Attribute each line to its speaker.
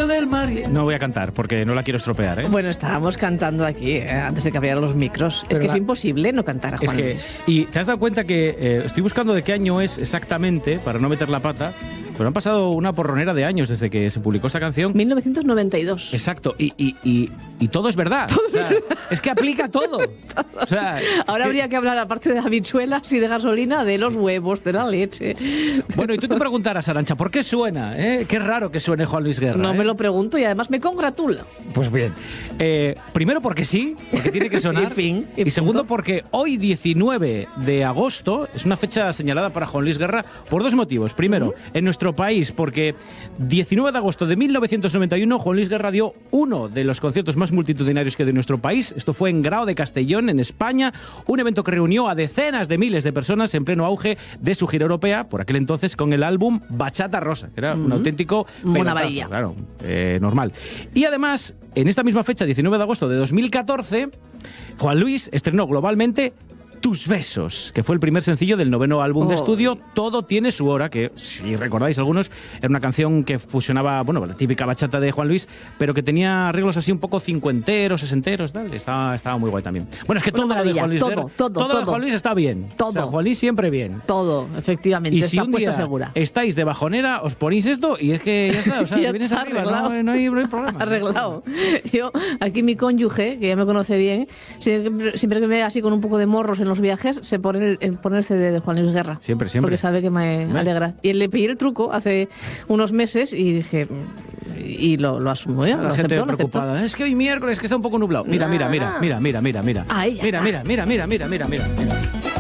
Speaker 1: medio del mar. No voy a cantar porque no la quiero estropear, ¿eh?
Speaker 2: Bueno, estábamos cantando aquí antes de que abrieran los micros. Es que es imposible no cantar a Juan Luis.
Speaker 1: Y te has dado cuenta que estoy buscando de qué año es exactamente para no meter la pata. Pero han pasado una porronera de años desde que se publicó esta canción.
Speaker 2: 1992.
Speaker 1: Exacto. Y todo es verdad. Es que aplica todo. O sea,
Speaker 2: ahora habría que hablar, aparte de habichuelas y de gasolina, de los huevos, de la leche.
Speaker 1: Bueno, y tú te preguntarás, Arantxa, ¿por qué suena? Qué raro que suene Juan Luis Guerra.
Speaker 2: No me lo pregunto y además me congratulo.
Speaker 1: Pues bien. Primero porque sí, porque tiene que sonar. y segundo porque hoy, 19 de agosto, es una fecha señalada para Juan Luis Guerra por dos motivos. Primero, en nuestro país, porque 19 de agosto de 1991 Juan Luis Guerra dio uno de los conciertos más multitudinarios que de nuestro país. Esto fue en Grao de Castellón, en España, un evento que reunió a decenas de miles de personas en pleno auge de su gira europea, por aquel entonces con el álbum Bachata Rosa, que era un auténtico pelotazo, claro, normal. Y además, en esta misma fecha, 19 de agosto de 2014, Juan Luis estrenó globalmente Tus besos, que fue el primer sencillo del noveno álbum de estudio, Todo tiene su hora, que, si recordáis algunos, era una canción que fusionaba, bueno, la típica bachata de Juan Luis, pero que tenía arreglos así un poco cincuenteros, sesenteros, tal. Estaba muy guay también. Bueno, es que todo lo de Juan Luis todo de Juan Luis está bien.
Speaker 2: Todo.
Speaker 1: O sea, Juan Luis siempre bien.
Speaker 2: Todo, efectivamente.
Speaker 1: Y si un día segura estáis de bajonera, os ponéis esto y es que ya está, o sea, te vienes arriba, no hay problema.
Speaker 2: Arreglado. Yo, aquí mi cónyuge, que ya me conoce bien, siempre que me ve así con un poco de morros en los viajes, se pone el CD de Juan Luis Guerra.
Speaker 1: Siempre.
Speaker 2: Porque sabe que me alegra. Y le pedí el truco hace unos meses y dije... Y lo asumo, ¿eh?
Speaker 1: La gente preocupada. Es que hoy miércoles que está un poco nublado. Mira.
Speaker 2: Ahí ya está.
Speaker 1: Mira.